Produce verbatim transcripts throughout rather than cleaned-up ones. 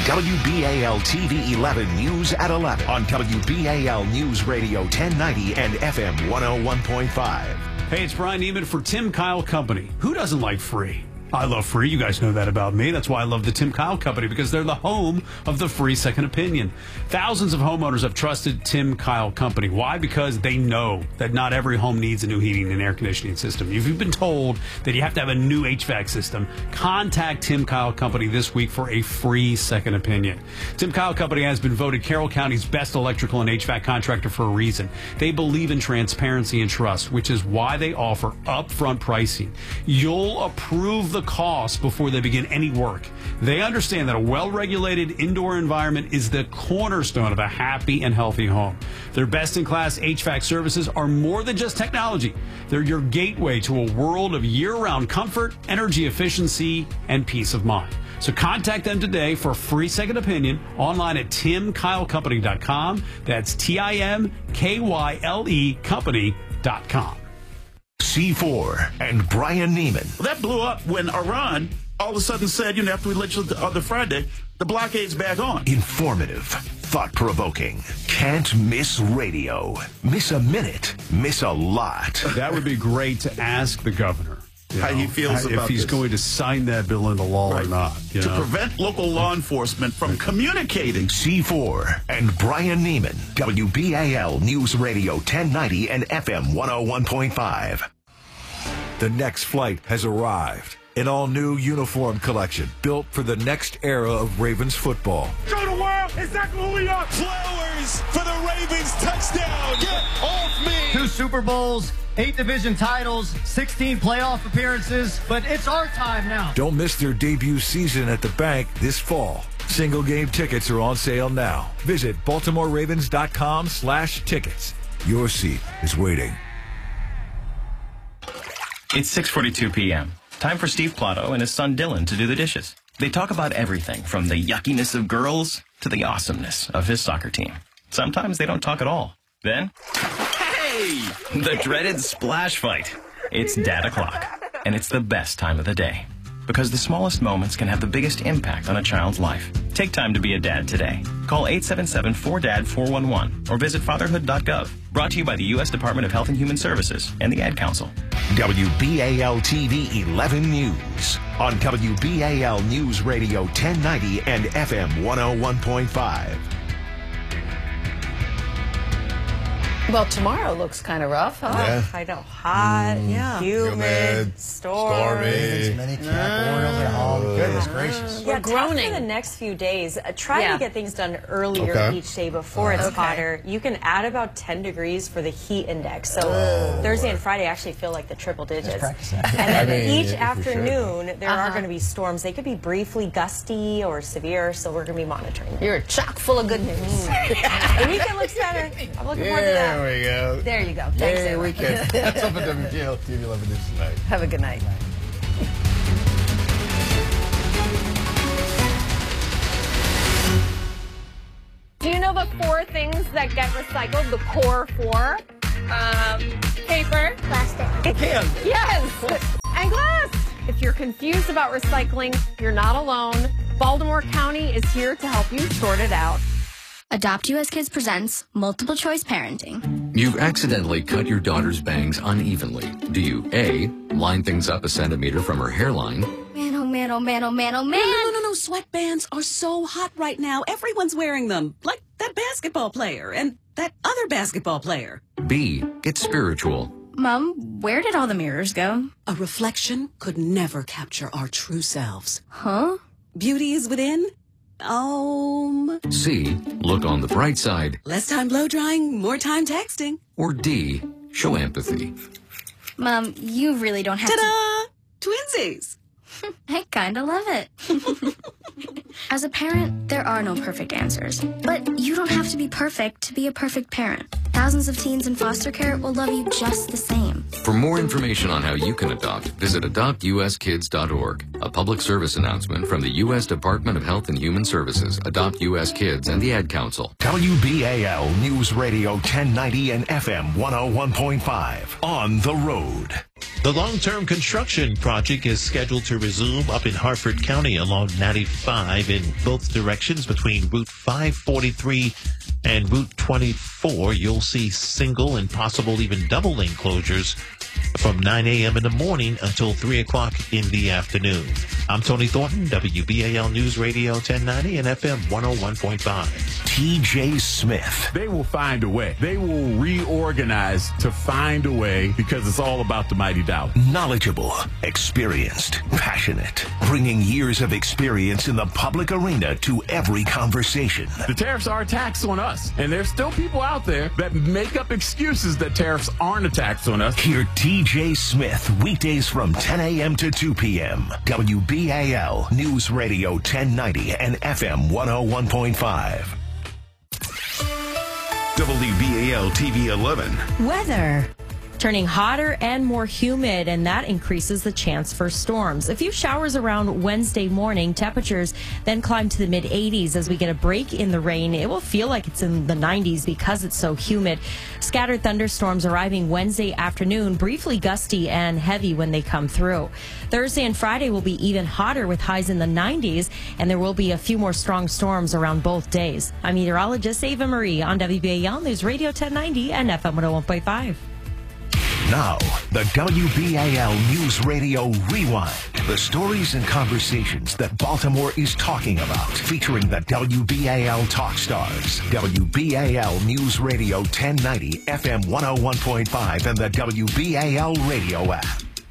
W B A L T V eleven News at eleven on W B A L News Radio ten ninety and F M one oh one point five. Hey, it's Brian Neiman for Tim Kyle Company. Who doesn't like free? I love free. You guys know that about me. That's why I love the Tim Kyle Company, because they're the home of the free second opinion. Thousands of homeowners have trusted Tim Kyle Company. Why? Because they know that not every home needs a new heating and air conditioning system. If you've been told that you have to have a new H V A C system, contact Tim Kyle Company this week for a free second opinion. Tim Kyle Company has been voted Carroll County's best electrical and H V A C contractor for a reason. They believe in transparency and trust, which is why they offer upfront pricing. You'll approve the cost before they begin any work. They understand that a well-regulated indoor environment is the cornerstone of a happy and healthy home. Their best-in-class H V A C services are more than just technology. They're your gateway to a world of year-round comfort, energy efficiency, and peace of mind. So contact them today for a free second opinion online at tim kyle company dot com. That's T I M K Y L E company dot com. C four and Brian Neiman. Well, that blew up when Iran all of a sudden said, you know, after we legislated on the Friday, the blockade's back on. Informative, thought-provoking, can't miss radio. Miss a minute, miss a lot. That would be great to ask the governor. You How know, he feels if about he's this. going to sign that bill into law Right. or not. You to know? prevent local law enforcement from communicating. C four and Brian Neiman. W B A L News Radio ten ninety and F M one oh one point five. The next flight has arrived. An all-new uniform collection built for the next era of Ravens football. Show the world exactly who we are. Flowers for the Ravens touchdown. Get off me. Two Super Bowls, eight division titles, sixteen playoff appearances, but it's our time now. Don't miss their debut season at the bank this fall. Single game tickets are on sale now. Visit baltimore ravens dot com slash tickets. Your seat is waiting. It's six forty-two p.m. Time for Steve Plato and his son Dylan to do the dishes. They talk about everything from the yuckiness of girls to the awesomeness of his soccer team. Sometimes they don't talk at all. Then, hey! The dreaded splash fight. It's dad o'clock, and it's the best time of the day. Because the smallest moments can have the biggest impact on a child's life. Take time to be a dad today. Call eight seven seven four D A D four one one or visit fatherhood dot gov. Brought to you by the U S Department of Health and Human Services and the Ad Council. W B A L T V eleven News on W B A L News Radio ten ninety and F M one oh one point five. Well, tomorrow looks kind of rough, huh? Yeah. I know, hot, Mm, yeah, humid, humid, stormy. stormy. Many camp Orioles at home. Goodness gracious. We're Yeah, groaning. tough for the next few days. Uh, try Yeah. to get things done earlier Okay. each day before it's Okay. hotter. You can add about ten degrees for the heat index. So Thursday and Friday actually feel like the triple digits. practice that. And then I mean, each yeah, for sure. afternoon, there are Uh-huh. going to be storms. They could be briefly gusty or severe, so we're going to be monitoring them. You're chock full of good news. The weekend looks better. I'm looking forward to that. There we go. There you go. Thanks, Yay, Aaron. weekend. That's up at W B A L T V eleven News tonight. Have a good night. Do you know the four things that get recycled? The core four? Um, paper. Plastic. Yes. And glass. If you're confused about recycling, you're not alone. Baltimore County is here to help you sort it out. Adopt U S Kids presents Multiple Choice Parenting. You've accidentally cut your daughter's bangs unevenly. Do you A, line things up a centimeter from her hairline? Man, oh man, oh man, oh man, oh man. No, no, no, no. Sweatbands are so hot right now. Everyone's wearing them. Like that basketball player and that other basketball player. B, get spiritual. Mom, where did all the mirrors go? A reflection could never capture our true selves. Huh? Beauty is within. Um. C, look on the bright side. Less time blow drying, more time texting. Or D, show empathy. Mom, you really don't have Ta-da! Twinsies. to... I kinda love it. As a parent, there are no perfect answers. But you don't have to be perfect to be a perfect parent. Thousands of teens in foster care will love you just the same. For more information on how you can adopt, visit adopt u s kids dot org. A public service announcement from the U S Department of Health and Human Services, Adopt U S Kids, and the Ad Council. W B A L News Radio ten ninety and F M one oh one point five. On the road. The long-term construction project is scheduled to resume up in Harford County along ninety-five in both directions between Route five forty-three and Route twenty-four. You'll see single and possible even double lane closures from nine a.m. in the morning until three o'clock in the afternoon. I'm Tony Thornton, W B A L News Radio ten ninety and F M one oh one point five. T J Smith. They will find a way. They will reorganize to find a way because it's all about the mighty dollar. Knowledgeable, experienced, passionate, bringing years of experience in the public arena to every conversation. The tariffs are a tax on us, and there's still people out there that make up excuses that tariffs aren't a tax on us. Hear T J Smith weekdays from ten a.m. to two p.m. W B A L News Radio ten ninety and F M one oh one point five. W B A L T V eleven. Weather. Turning hotter and more humid, and that increases the chance for storms. A few showers around Wednesday morning. Temperatures then climb to the mid eighties as we get a break in the rain. It will feel like it's in the nineties because it's so humid. Scattered thunderstorms arriving Wednesday afternoon, briefly gusty and heavy when they come through. Thursday and Friday will be even hotter with highs in the nineties, and there will be a few more strong storms around both days. I'm meteorologist Ava Marie on W B A L News Radio ten ninety and F M one oh one point five. Now, the W B A L News Radio Rewind. The stories and conversations that Baltimore is talking about. Featuring the W B A L Talk Stars. W B A L News Radio ten ninety, F M one oh one point five, and the W B A L radio app.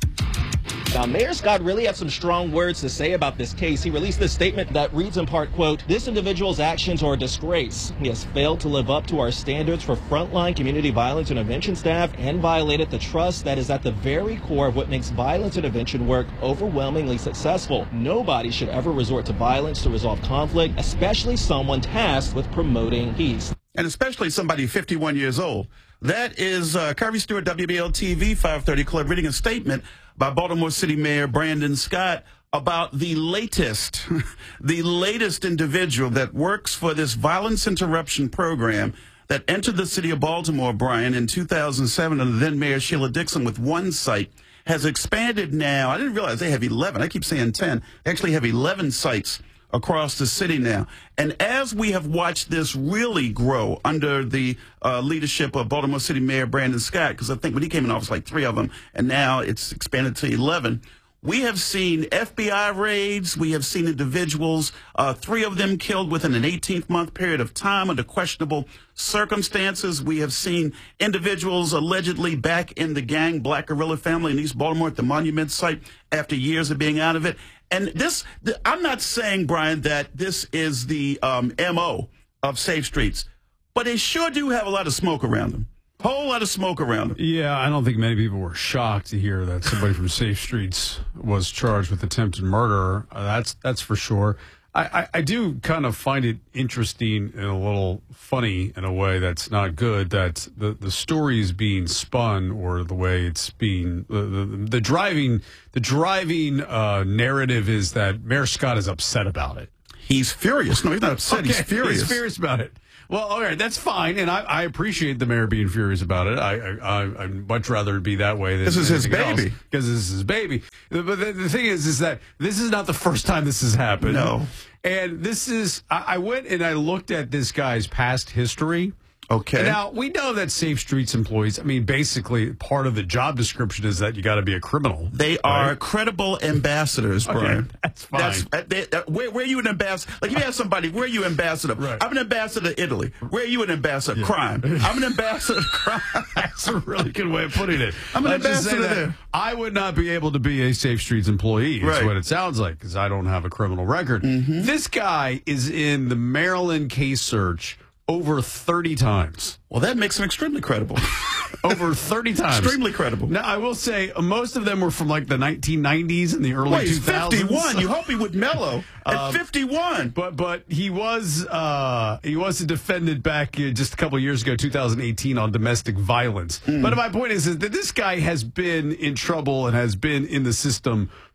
Now, Mayor Scott really had some strong words to say about this case. He released this statement that reads in part, quote, "This individual's actions are a disgrace. He has failed to live up to our standards for frontline community violence intervention staff and violated the trust that is at the very core of what makes violence intervention work overwhelmingly successful. Nobody should ever resort to violence to resolve conflict, especially someone tasked with promoting peace." And especially somebody fifty-one years old. That is uh, Kirby Stewart, W B A L T V five thirty Club, reading a statement by Baltimore City Mayor Brandon Scott about the latest, the latest individual that works for this violence interruption program that entered the city of Baltimore, Brian, in two thousand seven under then Mayor Sheila Dixon with one site, has expanded now. I didn't realize they have eleven. I keep saying ten. They actually have eleven sites across the city now. And as we have watched this really grow under the uh, leadership of Baltimore City Mayor Brandon Scott, because I think when he came in office, like three of them, and now it's expanded to eleven, we have seen F B I raids. We have seen individuals, uh, three of them killed within an eighteen-month period of time under questionable circumstances. We have seen individuals allegedly back in the gang Black Guerrilla family in East Baltimore at the Monument site after years of being out of it. And this, th- I'm not saying, Brian, that this is the um, M O of Safe Streets, but they sure do have a lot of smoke around them. Whole lot of smoke around them. Yeah, I don't think many people were shocked to hear that somebody from Safe Streets was charged with attempted murder. Uh, that's that's for sure. I, I, I do kind of find it interesting and a little funny in a way that's not good that the, the story is being spun, or the way it's being the the, the driving the driving uh, narrative is that Mayor Scott is upset about it. He's furious. No, he's not upset. Okay, he's furious. He's furious about it. Well, all right, that's fine, and I, I appreciate the mayor being furious about it. I, I, I'd much rather be that way than this is his anything baby. Because this is his baby. But the, the thing is, is that this is not the first time this has happened. No. And this is, I, I went and I looked at this guy's past history. Okay. And now, we know that Safe Streets employees, I mean, basically, part of the job description is that you got to be a criminal. They are right? credible ambassadors, Brian. Okay, that's fine. That's, uh, they, uh, where, where are you an ambassador? Like, if you have somebody, where are you ambassador? Right. I'm an ambassador to Italy. Where are you an ambassador? Yeah. Crime. I'm an ambassador to crime. That's a really good way of putting it. I'm an Let's ambassador there. I would not be able to be a Safe Streets employee, is right. what it sounds like, because I don't have a criminal record. Mm-hmm. This guy is in the Maryland case search over thirty times. Well, that makes him extremely credible. Over thirty times. Extremely credible. Now, I will say, uh, most of them were from like the nineteen nineties and the early well, he's two thousands. fifty-one. You hope he would mellow at um, fifty-one. But but he was uh, he was a defendant back uh, just a couple years ago, two thousand eighteen, on domestic violence. Mm. But my point is, is that this guy has been in trouble and has been in the system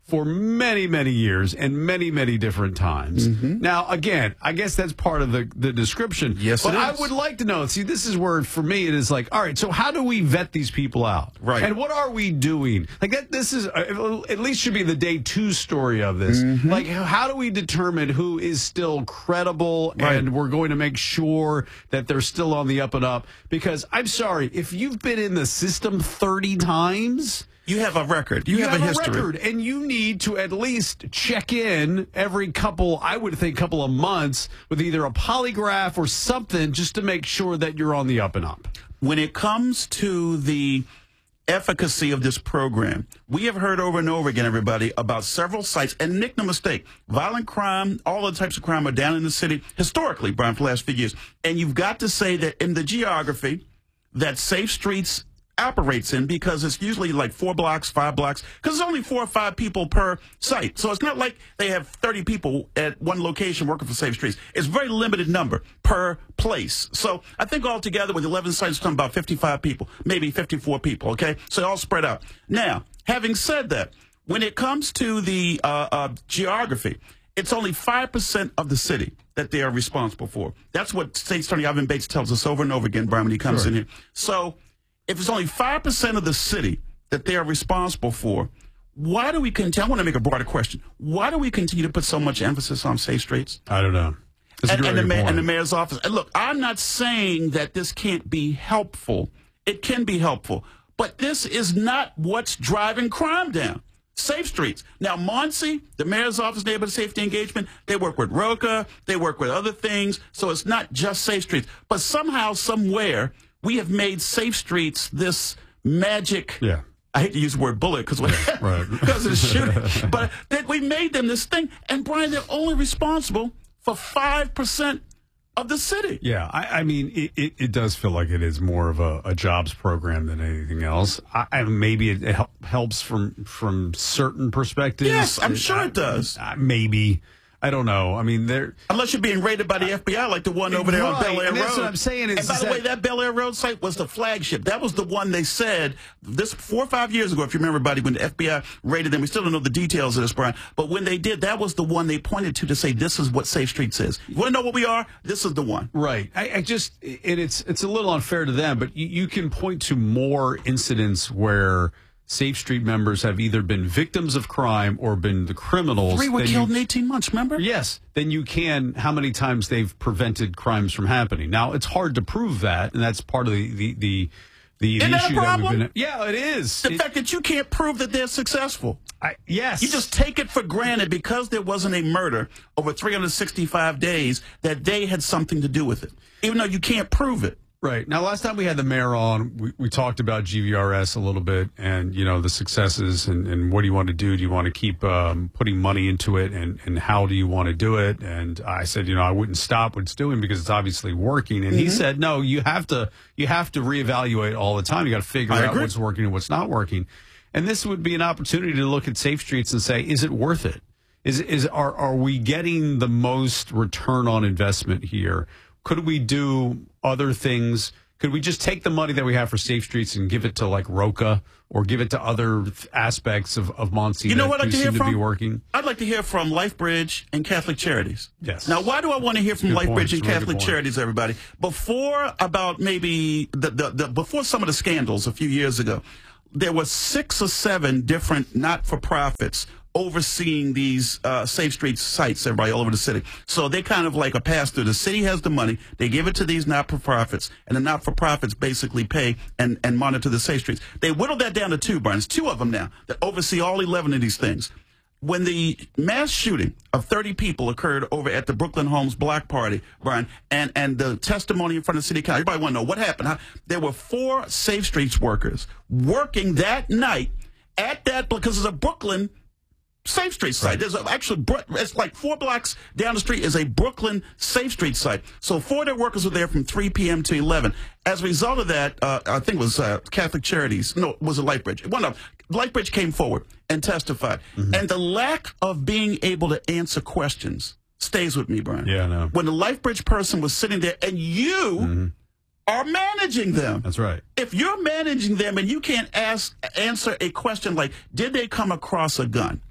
for many, many years and many, many different times. Mm-hmm. Now, again, I guess that's part of the, the description. Yes, but it I is. would like to know. See, this is where, for me, it is like, all right, so how do we vet these people out? Right. And what are we doing? Like, that. This is, uh, at least should be the day two story of this. Mm-hmm. Like, how do we determine who is still credible Right. and we're going to make sure that they're still on the up and up? Because I'm sorry, if you've been in the system thirty times... You have a record. You, You, have, have, a a, history. record, and you need to at least check in every couple, I would think, couple of months with either a polygraph or something just to make sure that you're on the up and up. When it comes to the efficacy of this program, we have heard over and over again, everybody, about several sites. And make no mistake, violent crime, all the types of crime are down in the city historically, Brian, for the last few years. And you've got to say that in the geography that Safe Streets operates in, because it's usually like four blocks, five blocks, because it's only four or five people per site. So it's not like they have thirty people at one location working for Safe Streets. It's a very limited number per place. So I think altogether with eleven sites, it's talking about fifty-five people, maybe fifty-four people, okay? So all spread out. Now, having said that, when it comes to the uh, uh, geography, it's only five percent of the city that they are responsible for. That's what State Attorney Ivan Bates tells us over and over again, Brian, when he comes Sure. in here. So if it's only five percent of the city that they are responsible for, why do we continue? I want to make a broader question. Why do we continue to put so much emphasis on Safe Streets? I don't know. That's a And, very and, the good ma- point. and the mayor's office. And look, I'm not saying that this can't be helpful. It can be helpful. But this is not what's driving crime down. Safe Streets. Now, Muncie, the mayor's office, Neighborhood Safety Engagement, they work with ROCA, they work with other things, so it's not just Safe Streets. But somehow, somewhere, we have made Safe Streets this magic. Yeah. I hate to use the word bullet because Yeah, right. because of the shooting, but that we made them this thing. And Brian, they're only responsible for five percent of the city. Yeah, I, I mean, it, it, it does feel like it is more of a, a jobs program than anything else. I, I, maybe it hel- helps from from certain perspectives. Yes, I'm sure it does. I, maybe. I don't know. I mean, they're unless you're being raided by the F B I, like the one over there on Right, Bel Air and Road. that's what I'm saying is- and by is the that- way, that Bel Air Road site was the flagship. That was the one they said this four or five years ago, if you remember, everybody, when the F B I raided them. We still don't know the details of this, Brian. But when they did, that was the one they pointed to to say this is what Safe Streets is. You want to know what we are? This is the one. Right. I, I just, and it's it's a little unfair to them, but you, you can point to more incidents where Safe Street members have either been victims of crime or been the criminals. Three were than killed you- in eighteen months, remember? Yes. Then you can, how many times they've prevented crimes from happening. Now, it's hard to prove that, and that's part of the, the, the, the Isn't that a issue that problem? we've been. Yeah, it is. The It- fact that you can't prove that they're successful. I, yes. You just take it for granted because there wasn't a murder over three hundred sixty-five days that they had something to do with it, even though you can't prove it. Right. Now, last time we had the mayor on, we, we talked about G V R S a little bit and, you know, the successes and, and what do you want to do? Do you want to keep um, putting money into it and, and how do you want to do it? And I said, you know, I wouldn't stop what it's doing because it's obviously working. And he Mhm. said, no, you have to you have to reevaluate all the time. You got to figure I out agree. what's working and what's not working. And this would be an opportunity to look at Safe Streets and say, is it worth it? Is is are are we getting the most return on investment here? Could we do other things? Could we just take the money that we have for Safe Streets and give it to like ROCA or give it to other aspects of, of Muncie You know that what I'd do like to hear seem to be from? working? I'd like to hear from LifeBridge and Catholic Charities. Yes. Now, why do I want to hear from Good LifeBridge point. and It's a really good Catholic point. Charities, everybody? Before about maybe the, the, the before some of the scandals a few years ago, there were six or seven different not-for-profits overseeing these uh, Safe Streets sites, everybody, all over the city. So they kind of like a pass-through. The city has the money. They give it to these not-for-profits, and the not-for-profits basically pay and, and monitor the Safe Streets. They whittled that down to two, Brian. It's two of them now that oversee all eleven of these things. When the mass shooting of thirty people occurred over at the Brooklyn Homes block party, Brian, and, and the testimony in front of City Council, everybody want to know what happened. How, there were four Safe Streets workers working that night at that, because it's a Brooklyn Safe Street site. There's a, actually, it's like four blocks down the street is a Brooklyn Safe Street site. So four of their workers were there from three p.m. to eleven. As a result of that, uh, I think it was uh, Catholic Charities. No, it was a LifeBridge. One of them. LifeBridge came forward and testified. Mm-hmm. And the lack of being able to answer questions stays with me, Brian. Yeah, I know. When the LifeBridge person was sitting there and you Mm-hmm. are managing them. That's right. If you're managing them and you can't ask answer a question like, did they come across a gun?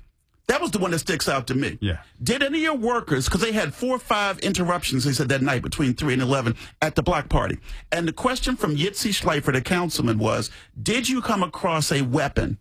That was the one that sticks out to me. Yeah. Did any of your workers, because they had four or five interruptions, they said, that night between three and eleven at the block party. And the question from Yitzi Schleifer, the councilman, was, did you come across a weapon?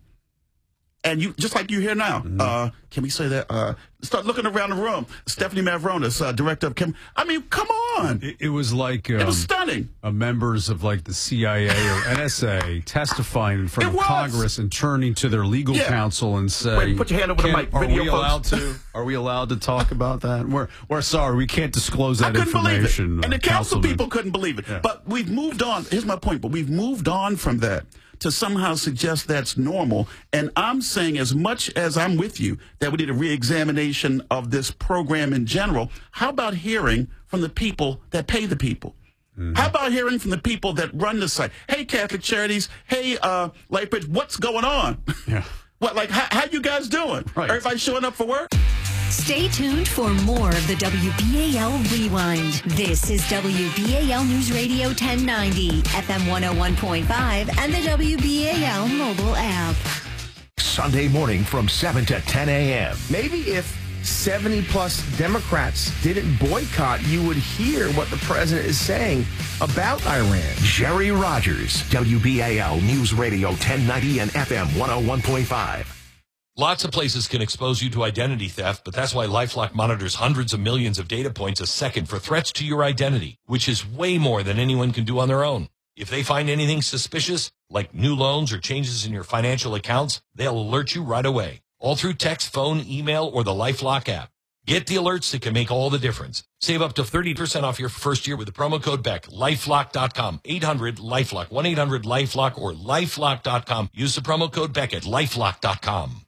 And you, just like you hear now, mm-hmm. uh, can we say that? Uh, start looking around the room. Stephanie Mavronis, uh, director of Kim. I mean, come on. It, it was like um, it was stunning. Uh, members of like the C I A or N S A testifying in front it of was. Congress and turning to their legal yeah. counsel and saying, Wait, put your hand over the mic. Are Video we folks. allowed to? Are we allowed to talk about that? We're we're sorry, we can't disclose that I couldn't information. Believe it. And uh, the council councilman. people couldn't believe it. Yeah. But we've moved on. Here's my point. But we've moved on from that to somehow suggest that's normal. And I'm saying, as much as I'm with you that we need a reexamination of this program in general, how about hearing from the people that pay the people? Mm-hmm. How about hearing from the people that run the site? Hey, Catholic Charities. Hey, uh, Lightbridge, what's going on? Yeah. What, like, how, how you guys doing? Right. Everybody showing up for work? Stay tuned for more of the W B A L Rewind. This is W B A L News Radio ten ninety, F M one oh one point five, and the W B A L mobile app. Sunday morning from seven to ten a.m. Maybe if seventy plus Democrats didn't boycott, you would hear what the president is saying about Iran. Jerry Rogers, W B A L News Radio ten ninety and F M one oh one point five. Lots of places can expose you to identity theft, but that's why LifeLock monitors hundreds of millions of data points a second for threats to your identity, which is way more than anyone can do on their own. If they find anything suspicious, like new loans or changes in your financial accounts, they'll alert you right away, all through text, phone, email, or the LifeLock app. Get the alerts that can make all the difference. Save up to thirty percent off your first year with the promo code Beck. LifeLock dot com. eight hundred LifeLock. one eight hundred LifeLock or LifeLock dot com. Use the promo code Beck at LifeLock dot com.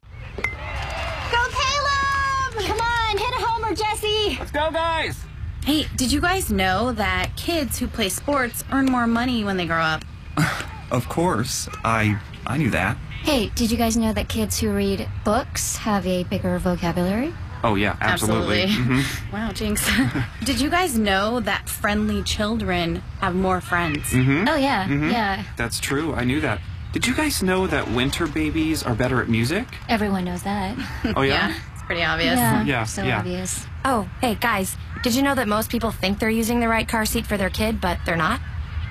Go Caleb! Come on, hit a homer, Jesse! Let's go, guys! Hey, did you guys know that kids who play sports earn more money when they grow up? Of course. I I knew that. Hey, did you guys know that kids who read books have a bigger vocabulary? Oh, yeah, absolutely. Absolutely. Mm-hmm. Wow, Jinx. Did you guys know that friendly children have more friends? Mm-hmm. Oh, yeah, mm-hmm. yeah. That's true. I knew that. Did you guys know that winter babies are better at music? Everyone knows that. Oh, yeah? Yeah, it's pretty obvious. Yeah, yeah so yeah. obvious. Oh, hey, guys, did you know that most people think they're using the right car seat for their kid, but they're not?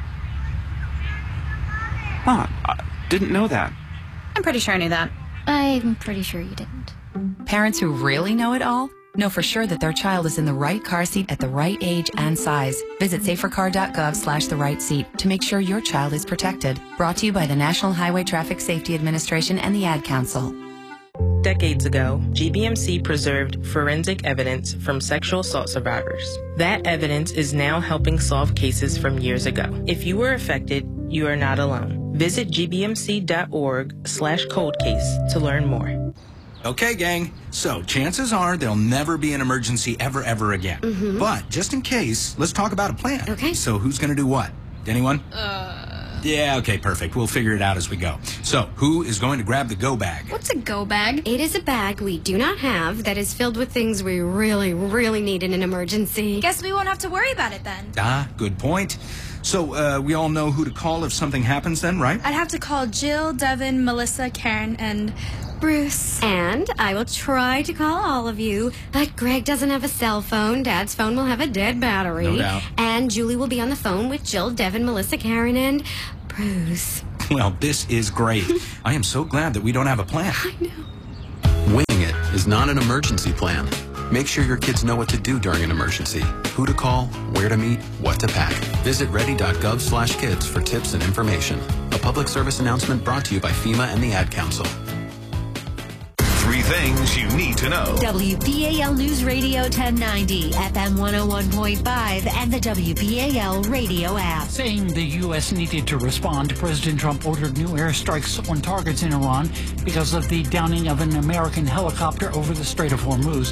Huh, I didn't know that. I'm pretty sure I knew that. I'm pretty sure you didn't. Parents who really know it all know for sure that their child is in the right car seat at the right age and size. Visit safercar.gov slash the right seat to make sure your child is protected. Brought to you by the National Highway Traffic Safety Administration and the Ad Council. Decades ago, G B M C preserved forensic evidence from sexual assault survivors. That evidence is now helping solve cases from years ago. If you were affected, you are not alone. Visit gbmc.org slash cold case to learn more. Okay, gang. So, chances are there'll never be an emergency ever, ever again. Mm-hmm. But, just in case, let's talk about a plan. Okay. So, who's gonna do what? Anyone? Uh... Yeah, okay, perfect. We'll figure it out as we go. So, who is going to grab the go bag? What's a go bag? It is a bag we do not have that is filled with things we really, really need in an emergency. Guess we won't have to worry about it then. Ah, good point. So, uh, we all know who to call if something happens then, right? I'd have to call Jill, Devin, Melissa, Karen, and Bruce. And I will try to call all of you, but Greg doesn't have a cell phone. Dad's phone will have a dead battery. No doubt. And Julie will be on the phone with Jill, Devin, Melissa, Karen, and Bruce. Well, this is great. I am so glad that we don't have a plan. I know. Winging it is not an emergency plan. Make sure your kids know what to do during an emergency, who to call, where to meet, what to pack. Visit ready.gov slash kids for tips and information. A public service announcement brought to you by FEMA and the Ad Council. Three things you need to know. W B A L News Radio ten ninety, F M one oh one point five, and the W B A L radio app. Saying the U S needed to respond, President Trump ordered new airstrikes on targets in Iran because of the downing of an American helicopter over the Strait of Hormuz.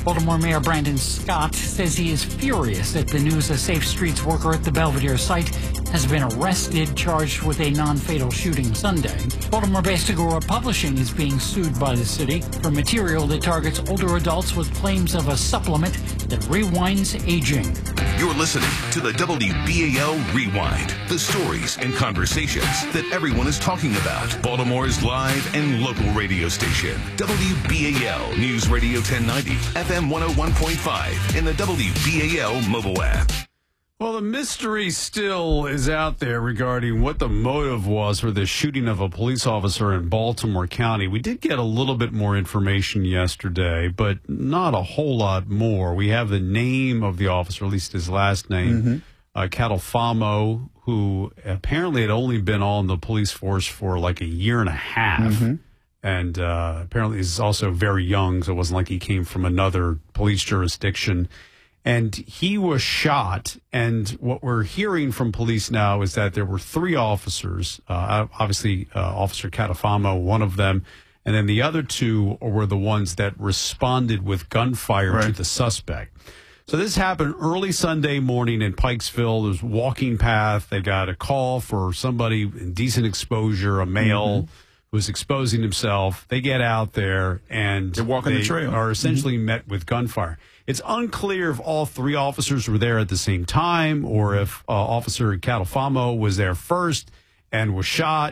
Baltimore Mayor Brandon Scott says he is furious at the news a Safe Streets worker at the Belvedere site has been arrested, charged with a non-fatal shooting Sunday. Baltimore-based Agora Publishing is being sued by the city for material that targets older adults with claims of a supplement that rewinds aging. You're listening to the W B A L Rewind, the stories and conversations that everyone is talking about. Baltimore's live and local radio station, W B A L News Radio ten ninety, F M one oh one point five, and the W B A L mobile app. Well, the mystery still is out there regarding what the motive was for the shooting of a police officer in Baltimore County. We did get a little bit more information yesterday, but not a whole lot more. We have the name of the officer, at least his last name, mm-hmm. uh, Catalfamo, who apparently had only been on the police force for like a year and a half. Mm-hmm. And uh, apparently he's also very young, so it wasn't like he came from another police jurisdiction. And he was shot, and what we're hearing from police now is that there were three officers, uh, obviously uh, Officer Catafamo, one of them, and then the other two were the ones that responded with gunfire right. to the suspect. So this happened early Sunday morning in Pikesville. There was a walking path. They got a call for somebody in decent exposure, a male mm-hmm. who was exposing himself. They get out there, and they're walking they the trail. are essentially mm-hmm. met with gunfire. It's unclear if all three officers were there at the same time or if uh, Officer Catalfamo was there first and was shot.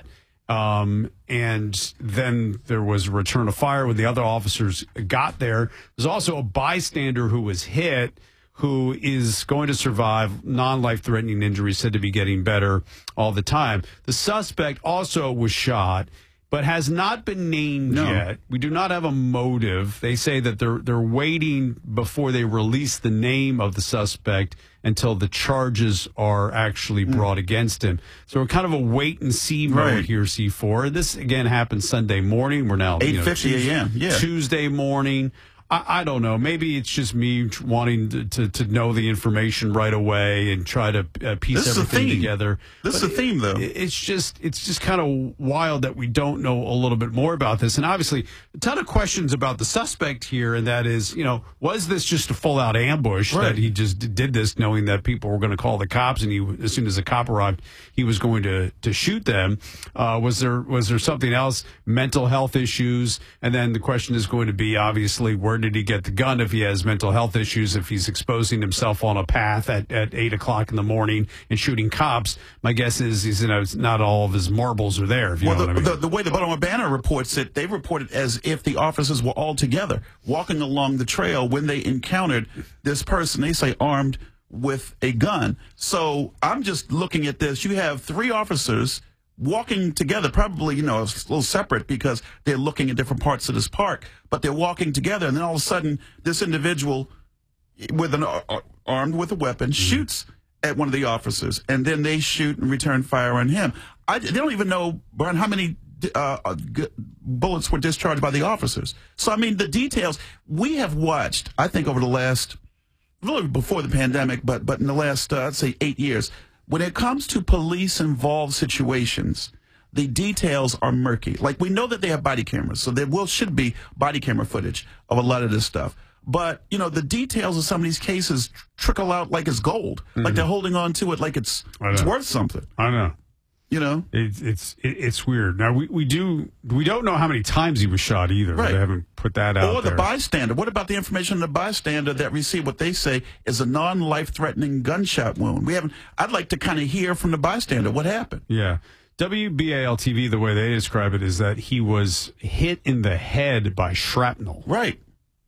Um, and then there was a return of fire when the other officers got there. There's also a bystander who was hit who is going to survive non-life-threatening injuries, said to be getting better all the time. The suspect also was shot, but has not been named no. yet. We do not have a motive. They say that they're they're waiting before they release the name of the suspect until the charges are actually brought mm. against him. So we're kind of a wait and see mode right. here, C four. This again happened Sunday morning. We're now eight fifty a.m. Yeah, Tuesday morning. I, I don't know. Maybe it's just me wanting to, to, to know the information right away and try to uh, piece this everything is together. This but is a theme, though. It, it's just it's just kind of wild that we don't know a little bit more about this. And obviously, a ton of questions about the suspect here, and that is, you know, was this just a full-out ambush right. that he just did this knowing that people were going to call the cops, and he, as soon as the cop arrived, he was going to, to shoot them? Uh, was there was there something else, mental health issues? And then the question is going to be, obviously, where did he get the gun if he has mental health issues, if he's exposing himself on a path at, at eight o'clock in the morning and shooting cops? My guess is he's, you know, not all of his marbles are there, if you well, know the, what I mean. The, the way the Baltimore Banner reports it, they report it as if the officers were all together walking along the trail when they encountered this person, they say armed with a gun. So I'm just looking at this. You have three officers walking together, probably, you know, a little separate because they're looking at different parts of this park, but they're walking together, and then all of a sudden, this individual with an uh, armed with a weapon mm-hmm. shoots at one of the officers, and then they shoot and return fire on him. I, they don't even know, Brian, how many uh, bullets were discharged by the officers. So, I mean, the details we have watched, I think, over the last, really before the pandemic, but but in the last, uh, I'd say, eight years. When it comes to police-involved situations, the details are murky. Like, we know that they have body cameras, so there will should be body camera footage of a lot of this stuff. But, you know, the details of some of these cases trickle out like it's gold. Mm-hmm. Like they're holding on to it like it's it's worth something. I know. You know? It, it's it, it's weird. Now, we, we, do, we don't know how many times he was shot either. Right. They haven't put that out Or the there. bystander. What about the information on the bystander that received what they say is a non-life-threatening gunshot wound? We haven't. I'd like to kind of hear from the bystander what happened. Yeah. W B A L T V, the way they describe it, is that he was hit in the head by shrapnel. Right.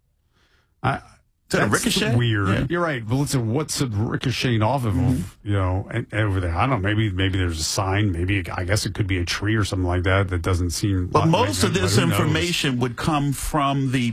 I, Is that a ricochet? Weird. Yeah. You're right. But listen, what's it ricocheting off of? Mm-hmm. You know, and, and over there. I don't know. Maybe maybe there's a sign. Maybe I guess it could be a tree or something like that. That doesn't seem. But like, most like, of this who knows? information would come from the